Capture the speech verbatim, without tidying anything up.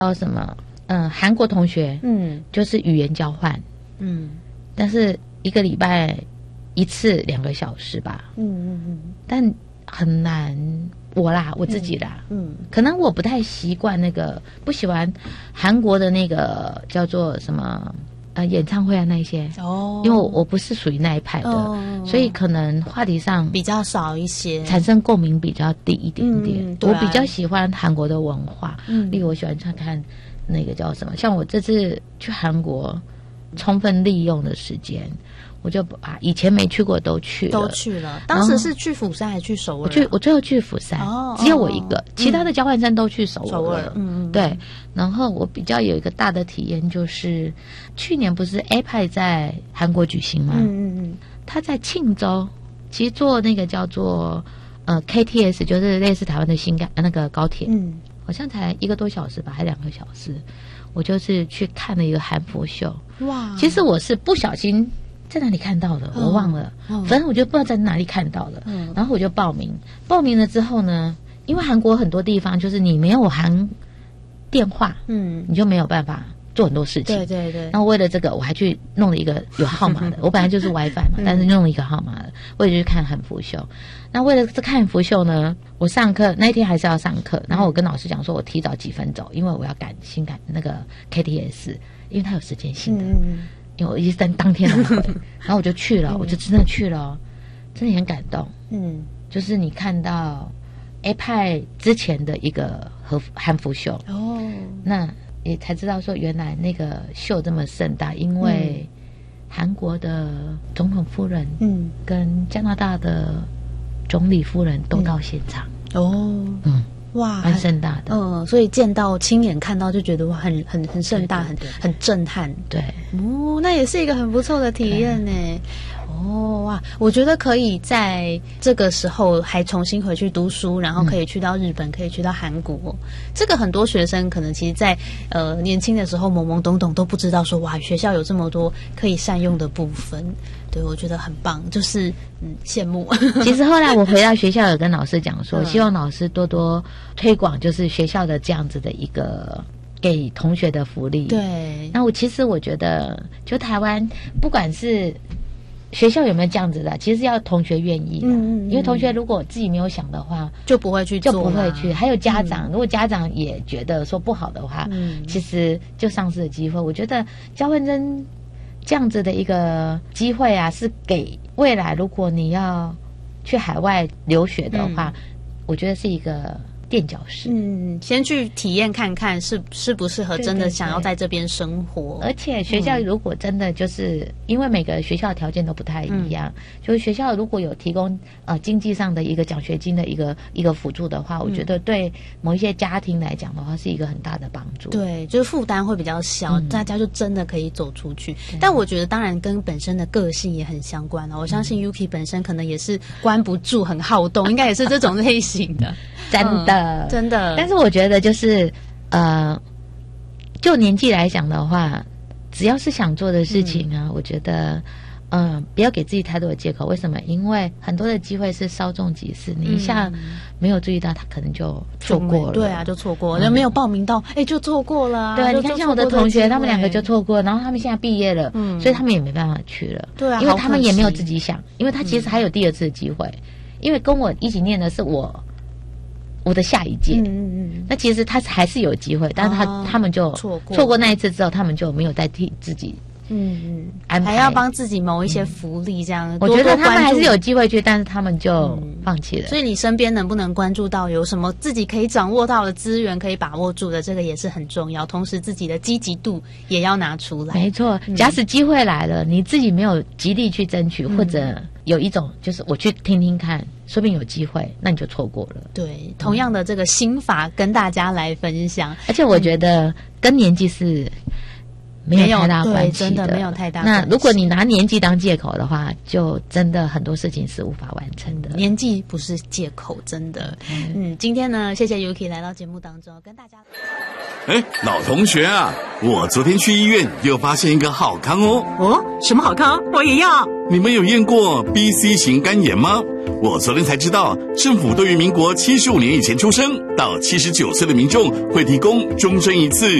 到什么，嗯，韩国同学，嗯，就是语言交换，嗯，但是一个礼拜一次两个小时吧，嗯嗯嗯，但很难，我啦，我自己啦，嗯，嗯可能我不太习惯那个，不喜欢韩国的那个叫做什么。呃，演唱会啊那一些哦，因为我我不是属于那一派的，哦、所以可能话题上比较少一些， 产生共鸣比较低一点点。嗯啊、我比较喜欢韩国的文化，嗯，例如我喜欢看看那个叫什么，像我这次去韩国，充分利用的时间。我就把以前没去过都去了， 都去了。当时是去釜山还是去首尔、啊？ 我去，我最后去釜山，哦、只有我一个，哦、其他的交换生都去首尔了。首尔，嗯，对。然后我比较有一个大的体验，就是去年不是 A P E C 在韩国举行吗？嗯嗯嗯。他在庆州，其实坐那个叫做呃 K T S， 就是类似台湾的新干那个高铁，嗯，好像才一个多小时吧，还两个小时。我就是去看了一个韩服秀，哇！其实我是不小心。在哪里看到的？我忘了，哦、反正我就不知道在哪里看到了。嗯、然后我就报名，报名了之后呢，因为韩国很多地方就是你没有韩电话，嗯，你就没有办法做很多事情。 对对对。 然后为了这个，我还去弄了一个有号码的。我本来就是 WiFi 嘛，嗯、但是弄了一个号码的，为了去看韩服秀。那为了这看韩服秀呢，我上课那一天还是要上课，然后我跟老师讲说，我提早几分走，因为我要赶新赶那个 K T S， 因为它有时间性的。嗯因为我一当当天来回，然后我就去了，嗯、我就真的去了，真的很感动。嗯，就是你看到 A P E C 之前的一个和韩服秀哦，那也才知道说原来那个秀这么盛大，因为韩国的总统夫人，嗯，跟加拿大的总理夫人都到现场。嗯、哦，嗯。哇，蛮盛大的， 嗯，所以见到亲眼看到就觉得哇，很很很盛大，很很震撼， 对， 哦，那也是一个很不错的体验呢。哦哇，我觉得可以在这个时候还重新回去读书，然后可以去到日本，嗯、可以去到韩国。这个很多学生可能其实在，在呃年轻的时候懵懵懂懂都不知道说哇，学校有这么多可以善用的部分。对，我觉得很棒，就是嗯羡慕。 其实后来我回到学校，有跟老师讲说，嗯、希望老师多多推广，就是学校的这样子的一个给同学的福利。 对， 那我其实我觉得，就台湾不管是学校有没有这样子的，其实要同学愿意的，嗯嗯因为同学如果自己没有想的话， 就不会去做， 就不会去。还有家长，嗯、如果家长也觉得说不好的话，嗯、其实就丧失了机会。我觉得交换生这样子的一个机会啊，是给未来如果你要去海外留学的话，嗯、我觉得是一个垫脚石。嗯， 先去体验看看是适不适合真的想要在这边生活。 对对对，而且学校如果真的就是、嗯、因为每个学校条件都不太一样，嗯、就是学校如果有提供呃经济上的一个奖学金的一个一个辅助的话，嗯、我觉得对某一些家庭来讲的话是一个很大的帮助。 对，就是负担会比较小，嗯、大家就真的可以走出去。但我觉得当然跟本身的个性也很相关了。我相信 Yuki 本身可能也是关不住，很好动，应该也是这种类型的。 真的。嗯真的， 但是我觉得就是呃，就年纪来讲的话，只要是想做的事情啊，嗯、我觉得嗯、呃，不要给自己太多的借口。为什么？因为很多的机会是稍纵即逝，你一下没有注意到，他可能就错过了。 对啊，就错过了，嗯、没有报名到，哎，就错过了、啊。 对啊，你看像我的同学，他们两个就错过，然后他们现在毕业了，嗯，所以他们也没办法去了。 对啊， 因为他们也没有自己想，因为他其实还有第二次的机会，嗯、因为跟我一起念的是我。我的下一届，嗯嗯嗯，那其实他还是有机会，但是他、哦、他们就错过错过那一次之后，他们就没有再替自己，嗯嗯，安排， 还要帮自己谋一些福利，这样、 嗯、我觉得他们还是有机会去，但是他们就放弃了、嗯。 所以你身边能不能关注到有什么自己可以掌握到的资源，可以把握住的，这个也是很重要。同时，自己的积极度也要拿出来。 没错，嗯、假使机会来了，你自己没有极力去争取，嗯、或者有一种就是我去听听看。说不定有机会，那你就错过了。 对，同样的这个心法跟大家来分享。 而且我觉得跟年纪是没有太大关系的， 真的没有太大关系。 那如果你拿年纪当借口的话，就真的很多事情是无法完成的。 嗯、年纪不是借口，真的。嗯, 嗯，今天呢，谢谢 Yuki 来到节目当中，跟大家。 哎，老同学啊，我昨天去医院又发现一个好康哦。 哦，什么好康？我也要。 你们有验过 B C 型肝炎吗？ 我昨天才知道，政府对于民国七十五年以前出生到七十九岁的民众会提供终身一次